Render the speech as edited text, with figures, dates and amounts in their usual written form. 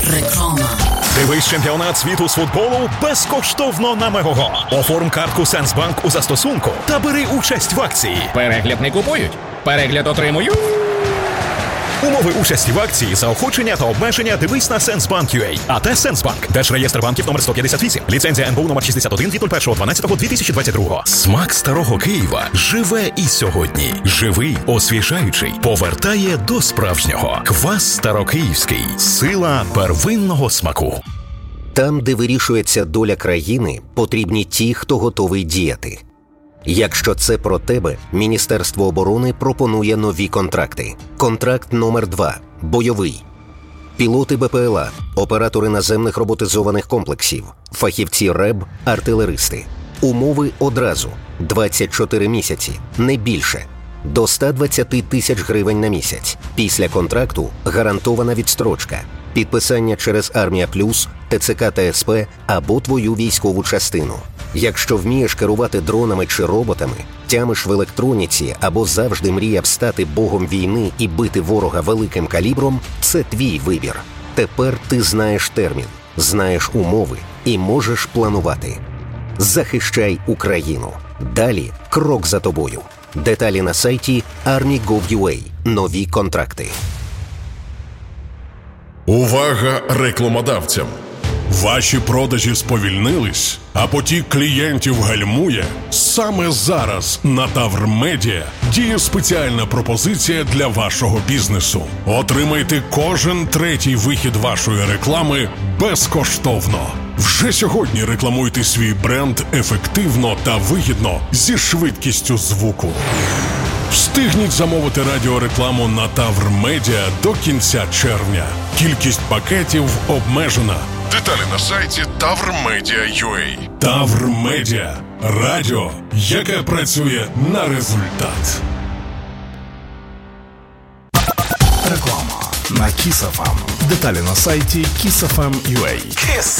Реклама. Дивись чемпіонат світу з футболу безкоштовно на Мегого. Оформ картку Сенсбанк у застосунку та бери участь в акції. Перегляд не купують, перегляд отримують. Умови участі в акції, заохочення та обмеження дивись на Сенсбанк.ua. АТ Сенсбанк. Держреєстр банків номер 158. Ліцензія НБУ номер 61 від 01.12.2022. Смак старого Києва живе і сьогодні. Живий, освіжаючий, повертає до справжнього. Квас Старокиївський. Сила первинного смаку. Там, де вирішується доля країни, потрібні ті, хто готовий діяти. Якщо це про тебе, Міністерство оборони пропонує нові контракти. Контракт номер 2. Бойовий. Пілоти БПЛА, оператори наземних роботизованих комплексів, фахівці РЕБ, артилеристи. Умови одразу. 24 місяці, не більше. До 120 тисяч гривень на місяць. Після контракту гарантована відстрочка. Підписання через Армія Плюс, ТЦК та СП або твою військову частину. Якщо вмієш керувати дронами чи роботами, тямиш в електроніці або завжди мріяв стати богом війни і бити ворога великим калібром, це твій вибір. Тепер ти знаєш термін, знаєш умови і можеш планувати. Захищай Україну. Далі крок за тобою. Деталі на сайті Army.gov.ua. Нові контракти. Увага рекламодавцям! Ваші продажі сповільнились, а потік клієнтів гальмує? Саме зараз на Тавр Медіа діє спеціальна пропозиція для вашого бізнесу. Отримайте кожен третій вихід вашої реклами безкоштовно. Вже сьогодні рекламуйте свій бренд ефективно та вигідно зі швидкістю звуку. Встигніть замовити радіорекламу на Тавр Медіа до кінця червня. Кількість пакетів обмежена. Деталі на сайті tavrmedia.ua. Тавр Медіа. Радіо, яке працює на результат. Реклама на Kiss FM. Деталі на сайті kissfm.ua.